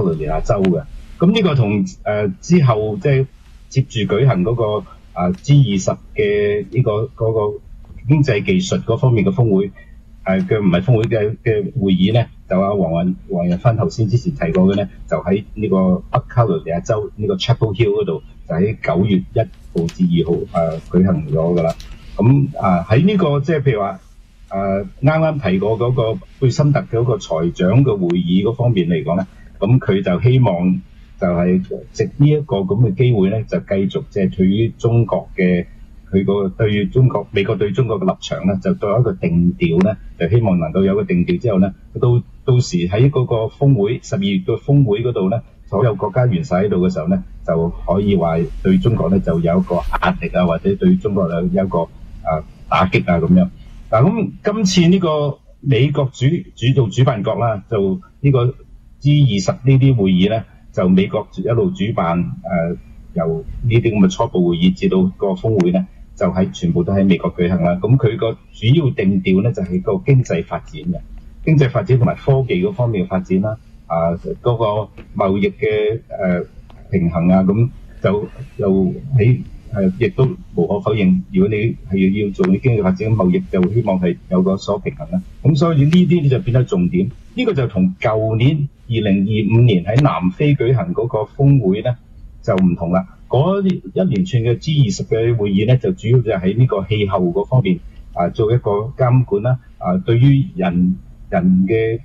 羅尼亞州嘅。咁呢個同之後即係接住舉行嗰個G20嘅呢個嗰個經濟技術嗰方面嘅峰會，嘅唔係峰會嘅會議咧，就黃仁勳頭先之前提過嘅咧，就喺呢個北卡羅尼亞州呢個 Chapel Hill 嗰度，就喺9月1號至2號舉行咗噶啦。咁喺呢個即係譬如話啱啱提過嗰個貝森特嗰個財長嘅會議嗰方面嚟講咧，咁佢就希望就係藉呢一個咁嘅機會咧，就繼續即係對於中國嘅佢個對中國美國對中國嘅立場咧，就作一個定調咧，就希望能夠有個定調之後咧，到時喺嗰個峰會12月嘅峰會嗰度咧，所有國家元首喺度嘅時候咧，就可以話對中國咧就有一個壓力啊，或者對中國有一個打擊啊咁樣。嗱咁今次呢個美國主導主辦國啦，就呢個 G20 呢啲會議咧，就美國一路主辦由呢啲咁嘅初步會議至到個峰會咧，就喺全部都喺美國舉行啦。咁佢個主要定調咧就係個經濟發展嘅，經濟發展同埋科技嗰方面嘅發展啦。嗰個貿易嘅平衡啊，咁就喺亦都無可否認，如果你係要做啲經濟發展嘅貿易，就希望係有個所平衡啦。咁所以呢啲就變咗重點。呢個就同舊年2025年喺南非舉行嗰個峰會咧就唔同啦。嗰一連串嘅 G20 嘅會議咧，就主要就喺呢個氣候嗰方面做一個監管啦。對於人嘅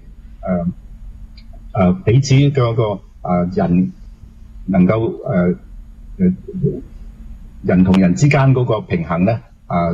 彼此嗰個人能夠人同人之間嗰個平衡咧，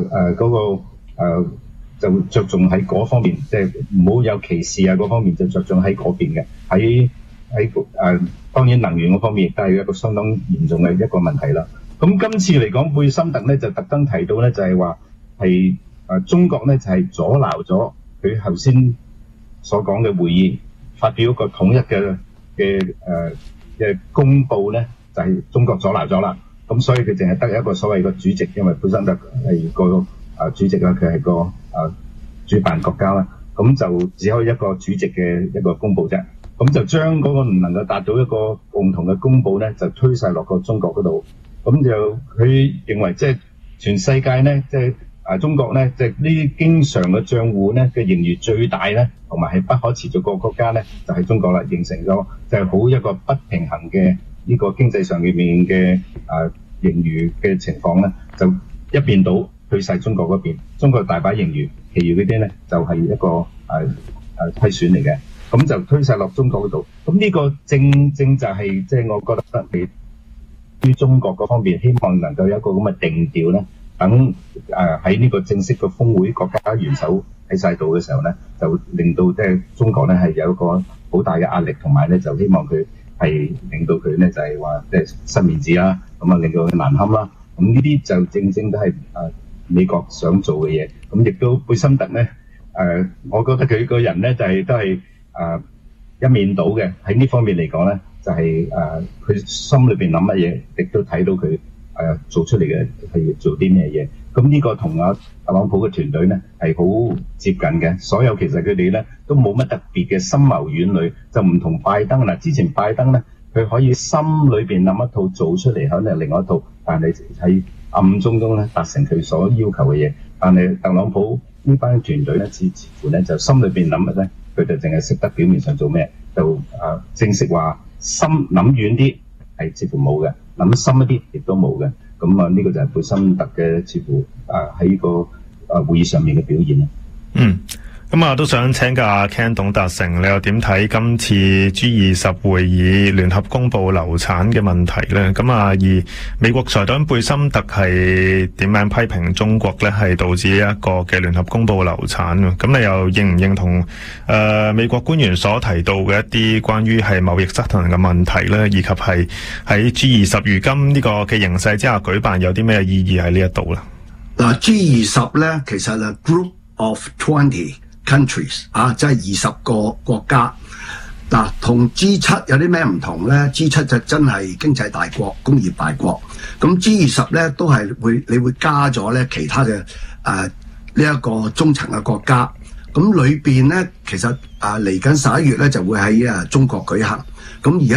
就着重喺嗰方面，即係唔好有歧視啊，嗰方面就着重喺嗰邊嘅。喺當然能源嗰方面亦都係一個相當嚴重嘅一個問題啦。咁今次嚟講，貝森特咧就特登提到咧，就係話係中國咧就係阻撓咗佢頭先所講嘅會議發表一個統一嘅公佈咧，就係中國阻撓咗啦。咁所以佢淨係得一個所謂嘅主席，因為貝森特係個主席啦，佢係個主辦國家啦，咁就只可以一個主席嘅一個公佈啫。咁就將嗰個唔能夠達到一個共同嘅公佈咧，就推晒落個中國嗰度。咁就佢認為即係全世界咧，即係中國咧，即係呢啲經常嘅帳戶咧嘅盈餘最大咧，同埋係不可持續個國家咧，就係中國啦，形成咗就係好一個不平衡嘅呢個經濟上面嘅盈餘嘅情況咧，就一邊倒去晒中國嗰邊，中國大把盈餘，其餘嗰啲咧就係一個虧損嚟嘅，咁就推晒落中國嗰度。咁呢個正就係即係我覺得係於中國嗰方面希望能夠有一個咁嘅定調咧，等喺呢個正式嘅峰會國家元首喺晒度嘅時候咧，就令到即係中國咧係有一個好大嘅壓力，同埋咧就希望佢係令到佢咧就係話即係失面子啦，咁啊令到佢難堪啦。咁呢啲就正都係美國想做嘅嘢。咁亦都貝森特咧我覺得佢個人咧就係都係一面倒嘅。喺呢方面嚟講咧，就係佢心裏邊諗乜嘢，亦都睇到佢做出嚟嘅係做啲咩嘢。咁呢個同特朗普嘅團隊咧係好接近嘅。所有其實佢哋咧都冇乜特別嘅深謀遠慮，就唔同拜登啦。之前拜登咧佢可以心裏邊諗一套做出嚟，可能係另外一套，但係喺暗中咧達成佢所要求嘅嘢。但係特朗普呢班團隊咧似乎咧就心裏邊諗嘅咧，佢就淨係識得表面上做咩，就正式話心諗遠啲係似乎冇嘅，諗深一啲亦都冇嘅。咁呢個就係貝森特嘅似乎喺個會議上面嘅表現啦。 咁都想請教阿 Ken 董達成，你又點睇今次 G20 會議聯合公佈流產嘅問題咧？咁而美國財長貝森特係點樣批評中國咧，係導致一個嘅聯合公佈流產？咁你又認唔認同美國官員所提到嘅一啲關於係貿易失衡嘅問題咧，以及係喺 G20 如今呢個嘅形勢之下舉辦有啲咩意義喺呢一度咧？ 嗱 ，G20 咧其實係 Group of 20 countries 即係20個國家。嗱，同 G7 有啲咩唔同咧 ？G7 就真係經濟大國、工業大國。咁 G20 咧都係你會加咗咧其他嘅呢一個中層嘅國家。咁裏邊咧其實嚟緊11月咧就會喺中國舉行。咁而家